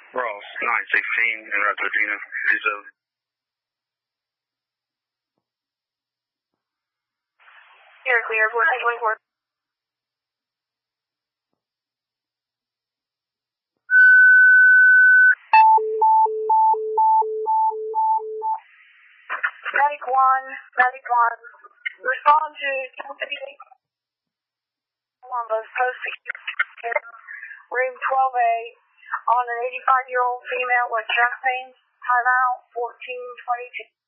Ross, 916 in Rodriguez. He's a... You're clear, airport, going for 91, respond to Columbus, post room 12A, on an 85-year-old female with chest pains, timeout 1422.